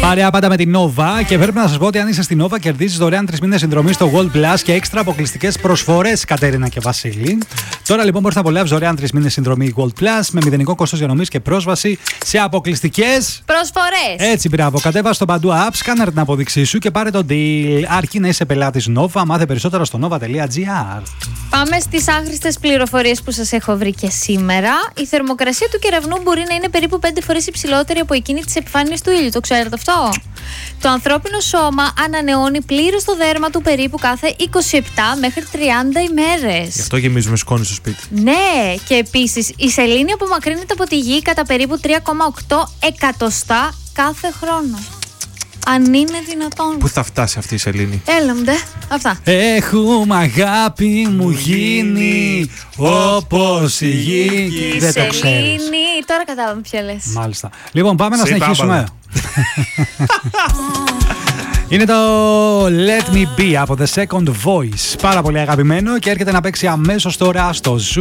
Παρέα πάντα με την Nova και πρέπει να σας πω ότι αν είσαι στην Nova κερδίζεις δωρεάν 3 μήνες συνδρομή στο Gold Plus και έξτρα αποκλειστικές προσφορές, Κατέρινα και Βασίλη. Τώρα λοιπόν μπορείς να απολαύσεις δωρεάν 3 μήνες συνδρομή Gold Plus με μηδενικό κόστος διανομής και πρόσβαση σε αποκλειστικές προσφορές. Έτσι, μπράβο. Κατέβα στο παντού app, σκάναρ την απόδειξή σου και πάρε τον deal. Αρκεί να είσαι πελάτης Nova, μάθε περισσότερα στο nova.gr. Πάμε στις άχρηστες πληροφορίες που σας έχω βρει και σήμερα. Η θερμοκρασία του κεραυνού μπορεί να είναι περίπου 5 φορές υψηλότερη από εκείνη της επιφάνειας του ήλιου. Το ξέρετε αυτό? Το ανθρώπινο σώμα ανανεώνει πλήρως το δέρμα του περίπου κάθε 27 μέχρι 30 ημέρες. Γι' αυτό γεμίζουμε σκόνη στο σπίτι. Ναι, και επίσης η σελήνη απομακρύνεται από τη γη κατά περίπου 3,8 εκατοστά κάθε χρόνο. Αν είναι δυνατόν. Πού θα φτάσει αυτή η σελήνη? Έλα μου, αυτά. Έχουμε αγάπη μου γίνει όπως η γη. Δεν το ξέρεις. Σελήνη, τώρα κατάλαβα ποια λες. Μάλιστα. Λοιπόν, πάμε να συνεχίσουμε. Είναι το Let Me Be από The Second Voice. Πάρα πολύ αγαπημένο και έρχεται να παίξει αμέσως τώρα στο Zoo.